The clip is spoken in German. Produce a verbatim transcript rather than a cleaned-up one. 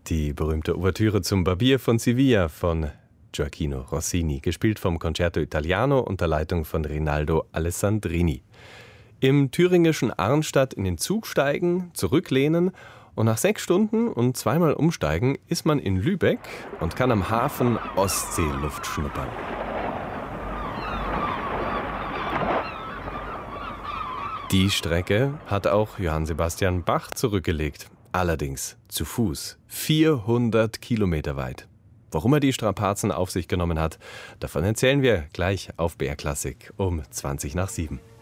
Die berühmte Ouvertüre zum Barbier von Sevilla von Gioachino Rossini, gespielt vom Concerto Italiano unter Leitung von Rinaldo Alessandrini. Im thüringischen Arnstadt in den Zug steigen, zurücklehnen und nach sechs Stunden und zweimal umsteigen ist man in Lübeck und kann am Hafen Ostseeluft schnuppern. Die Strecke hat auch Johann Sebastian Bach zurückgelegt. Allerdings zu Fuß, vierhundert Kilometer weit. Warum er die Strapazen auf sich genommen hat, davon erzählen wir gleich auf B R Klassik um zwanzig nach sieben.